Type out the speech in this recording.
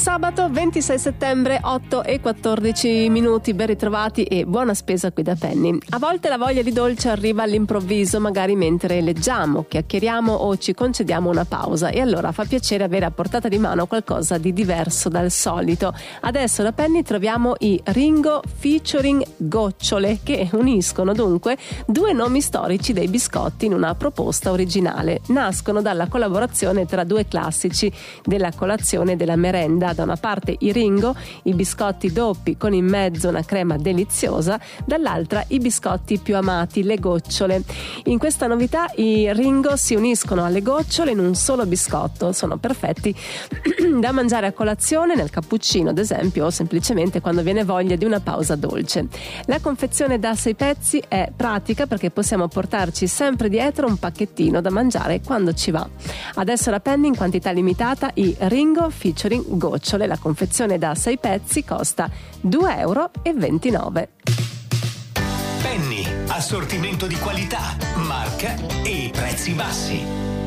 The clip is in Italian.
sabato 26 settembre, 8:14, ben ritrovati e buona spesa qui da Penny. A volte la voglia di dolce arriva all'improvviso, magari mentre leggiamo, chiacchieriamo o ci concediamo una pausa, e allora fa piacere avere a portata di mano qualcosa di diverso dal solito. Adesso da Penny troviamo i Ringo featuring Gocciole, che uniscono dunque due nomi storici dei biscotti in una proposta originale. Nascono dalla collaborazione tra due classici della colazione e della merenda: da una parte i Ringo, i biscotti doppi con in mezzo una crema deliziosa, dall'altra i biscotti più amati, le gocciole. In questa novità i Ringo si uniscono alle gocciole in un solo biscotto. Sono perfetti da mangiare a colazione, nel cappuccino ad esempio, o semplicemente quando viene voglia di una pausa dolce. La confezione da 6 pezzi è pratica perché possiamo portarci sempre dietro un pacchettino da mangiare quando ci va. Adesso la Penny in quantità limitata i Ringo featuring gocciole. La confezione da 6 pezzi costa €2,29. Penny, assortimento di qualità, marca e prezzi bassi.